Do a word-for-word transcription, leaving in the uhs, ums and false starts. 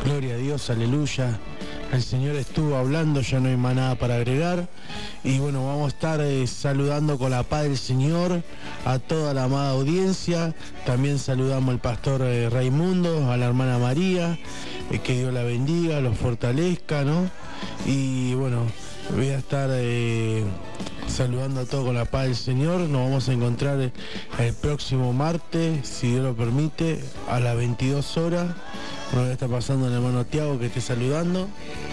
Gloria a Dios, aleluya. El Señor estuvo hablando, ya no hay más nada para agregar. Y bueno, vamos a estar eh, saludando con la paz del Señor a toda la amada audiencia. También saludamos al pastor eh, Raimundo, a la hermana María, eh, que Dios la bendiga, los fortalezca, ¿no? Y bueno, voy a estar eh, saludando a todos con la paz del Señor. Nos vamos a encontrar el, el próximo martes, si Dios lo permite, a las veintidós horas. Nos voy a estar pasando al hermano Tiago que esté saludando.